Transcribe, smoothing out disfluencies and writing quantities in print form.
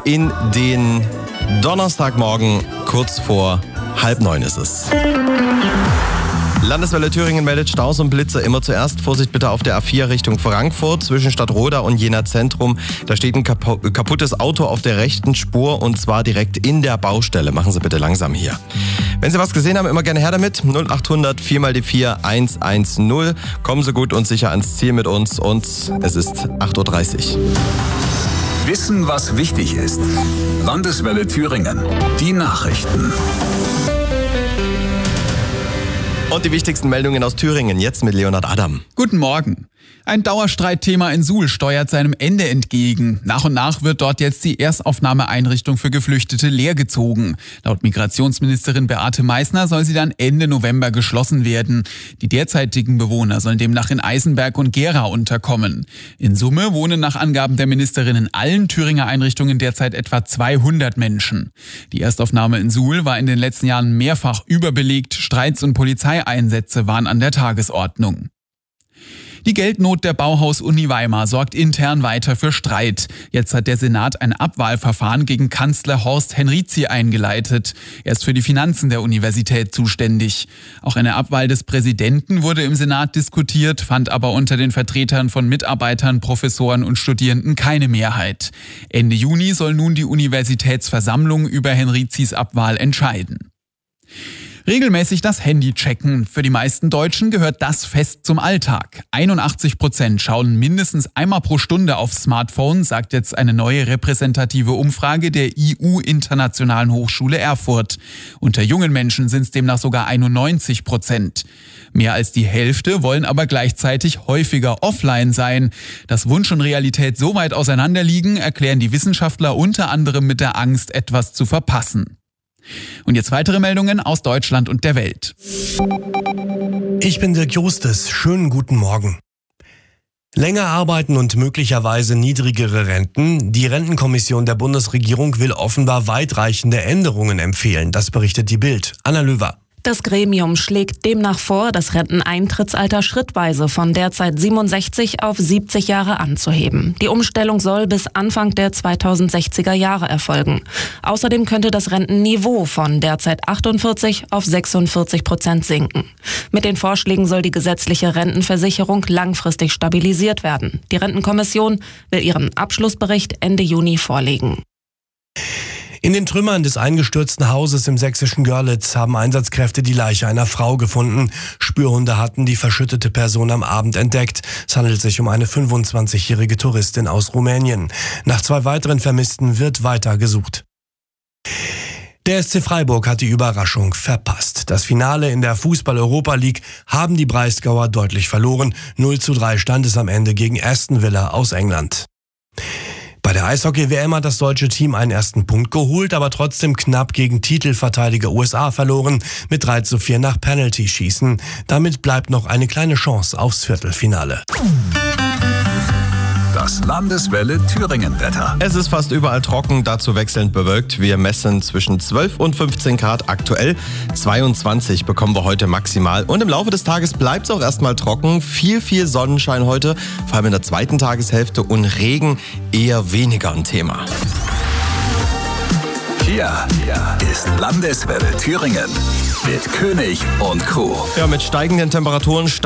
in den Donnerstagmorgen, kurz vor 8:30 ist es. Landeswelle Thüringen meldet Staus und Blitze immer zuerst. Vorsicht bitte auf der A4 Richtung Frankfurt zwischen Stadtroda und Jena Zentrum. Da steht ein kaputtes Auto auf der rechten Spur und zwar direkt in der Baustelle. Machen Sie bitte langsam hier. Wenn Sie was gesehen haben, immer gerne her damit. 0800 4x4 110. Kommen Sie gut und sicher ans Ziel mit uns und es ist 8:30 Uhr. Wissen, was wichtig ist. Landeswelle Thüringen. Die Nachrichten. Und die wichtigsten Meldungen aus Thüringen, jetzt mit Leonhard Adam. Guten Morgen. Ein Dauerstreitthema in Suhl steuert seinem Ende entgegen. Nach und nach wird dort jetzt die Erstaufnahmeeinrichtung für Geflüchtete leergezogen. Laut Migrationsministerin Beate Meißner soll sie dann Ende November geschlossen werden. Die derzeitigen Bewohner sollen demnach in Eisenberg und Gera unterkommen. In Summe wohnen nach Angaben der Ministerin in allen Thüringer Einrichtungen derzeit etwa 200 Menschen. Die Erstaufnahme in Suhl war in den letzten Jahren mehrfach überbelegt. Streits und Polizeieinsätze waren an der Tagesordnung. Die Geldnot der Bauhaus-Uni Weimar sorgt intern weiter für Streit. Jetzt hat der Senat ein Abwahlverfahren gegen Kanzler Horst Henrizi eingeleitet. Er ist für die Finanzen der Universität zuständig. Auch eine Abwahl des Präsidenten wurde im Senat diskutiert, fand aber unter den Vertretern von Mitarbeitern, Professoren und Studierenden keine Mehrheit. Ende Juni soll nun die Universitätsversammlung über Henrizis Abwahl entscheiden. Regelmäßig das Handy checken. Für die meisten Deutschen gehört das fest zum Alltag. 81% schauen mindestens einmal pro Stunde aufs Smartphone, sagt jetzt eine neue repräsentative Umfrage der IU-Internationalen Hochschule Erfurt. Unter jungen Menschen sind es demnach sogar 91%. Mehr als die Hälfte wollen aber gleichzeitig häufiger offline sein. Dass Wunsch und Realität so weit auseinanderliegen, erklären die Wissenschaftler unter anderem mit der Angst, etwas zu verpassen. Und jetzt weitere Meldungen aus Deutschland und der Welt. Ich bin Dirk Justus. Schönen guten Morgen. Länger arbeiten und möglicherweise niedrigere Renten. Die Rentenkommission der Bundesregierung will offenbar weitreichende Änderungen empfehlen. Das berichtet die Bild. Anna Löwer. Das Gremium schlägt demnach vor, das Renteneintrittsalter schrittweise von derzeit 67 auf 70 Jahre anzuheben. Die Umstellung soll bis Anfang der 2060er Jahre erfolgen. Außerdem könnte das Rentenniveau von derzeit 48 auf 46% sinken. Mit den Vorschlägen soll die gesetzliche Rentenversicherung langfristig stabilisiert werden. Die Rentenkommission will ihren Abschlussbericht Ende Juni vorlegen. In den Trümmern des eingestürzten Hauses im sächsischen Görlitz haben Einsatzkräfte die Leiche einer Frau gefunden. Spürhunde hatten die verschüttete Person am Abend entdeckt. Es handelt sich um eine 25-jährige Touristin aus Rumänien. Nach 2 weiteren Vermissten wird weiter gesucht. Der SC Freiburg hat die Überraschung verpasst. Das Finale in der Fußball-Europa League haben die Breisgauer deutlich verloren. 0:3 stand es am Ende gegen Aston Villa aus England. Bei der Eishockey-WM hat das deutsche Team einen ersten Punkt geholt, aber trotzdem knapp gegen Titelverteidiger USA verloren, mit 3:4 nach Penalty-Schießen. Damit bleibt noch eine kleine Chance aufs Viertelfinale. Das Landeswelle Thüringen-Wetter. Es ist fast überall trocken, dazu wechselnd bewölkt. Wir messen zwischen 12 und 15 Grad aktuell. 22 bekommen wir heute maximal. Und im Laufe des Tages bleibt es auch erstmal trocken. Viel Sonnenschein heute, vor allem in der zweiten Tageshälfte. Und Regen eher weniger ein Thema. Hier ist Landeswelle Thüringen mit König und Co. Ja, mit steigenden Temperaturen